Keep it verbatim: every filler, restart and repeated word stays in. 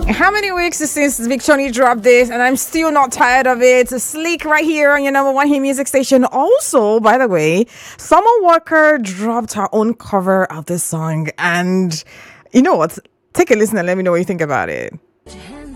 How many weeks since Victoni dropped this, and I'm still not tired of it. It's Sleek right here on your number one hit music station. Also, by the way, Summer Walker dropped her own cover of this song, and you know what? Take a listen and let me know what you think about it.